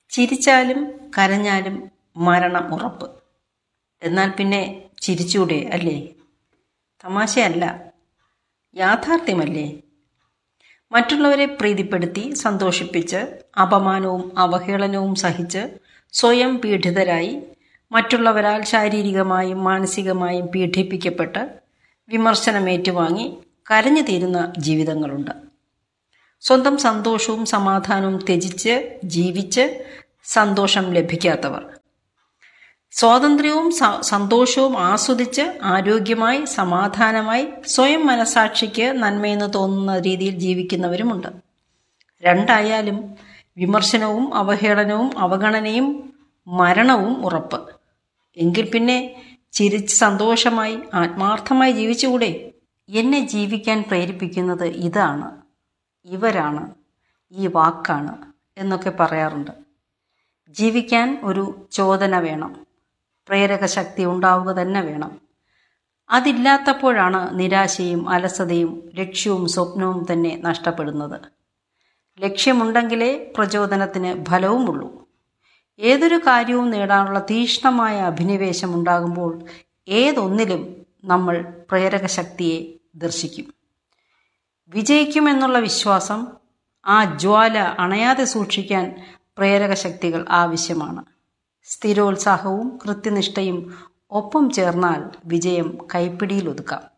ചിരിച്ചാലും കരഞ്ഞാലും മരണം ഉറപ്പ്. എന്നാൽ പിന്നെ ചിരിച്ചൂടെ അല്ലേ? തമാശയല്ല, യാഥാർത്ഥ്യമല്ലേ? മറ്റുള്ളവരെ പ്രീതിപ്പെടുത്തി സന്തോഷിപ്പിച്ച് അപമാനവും അവഹേളനവും സഹിച്ച് സ്വയം പീഡിതരായി മറ്റുള്ളവരാൽ ശാരീരികമായും മാനസികമായും പീഡിപ്പിക്കപ്പെട്ട് വിമർശനമേറ്റുവാങ്ങി കരഞ്ഞു തീരുന്ന ജീവിതങ്ങളുണ്ട്. സ്വന്തം സന്തോഷവും സമാധാനവും ത്യജിച്ച് ജീവിച്ച് സന്തോഷം ലഭിക്കാത്തവർ, സ്വാതന്ത്ര്യവും സന്തോഷവും ആസ്വദിച്ച് ആരോഗ്യമായി സമാധാനമായി സ്വയം മനസാക്ഷിക്ക് നന്മയെന്ന് തോന്നുന്ന രീതിയിൽ ജീവിക്കുന്നവരുമുണ്ട്. രണ്ടായാലും വിമർശനവും അവഹേളനവും അവഗണനയും മരണവും ഉറപ്പ്. എങ്കിൽ പിന്നെ ചിരിച്ച് സന്തോഷമായി ആത്മാർത്ഥമായി ജീവിച്ചുകൂടെ? എന്നെ ജീവിക്കാൻ പ്രേരിപ്പിക്കുന്നത് ഇതാണ്, ഇവരാണ്, ഈ വാക്കാണ് എന്നൊക്കെ പറയാറുണ്ട്. ജീവിക്കാൻ ഒരു ചോദന വേണം, പ്രേരകശക്തി ഉണ്ടാവുക തന്നെ വേണം. അതില്ലാത്തപ്പോഴാണ് നിരാശയും അലസതയും ലക്ഷ്യവും സ്വപ്നവും തന്നെ നഷ്ടപ്പെടുന്നത്. ലക്ഷ്യമുണ്ടെങ്കിലേ പ്രചോദനത്തിന് ഫലവുമുള്ളൂ. ഏതൊരു കാര്യവും നേടാനുള്ള തീക്ഷ്ണമായ അഭിനിവേശം ഉണ്ടാകുമ്പോൾ ഏതൊന്നിലും നമ്മൾ പ്രേരകശക്തിയെ ദർശിക്കും. വിജയിക്കുമെന്നുള്ള വിശ്വാസം, ആ ജ്വാല അണയാതെ സൂക്ഷിക്കാൻ പ്രേരകശക്തികൾ ആവശ്യമാണ്. സ്ഥിരോത്സാഹവും കൃത്യനിഷ്ഠയും ഒപ്പം ചേർന്നാൽ വിജയം കൈപ്പിടിയിൽ ഒതുക്കാം.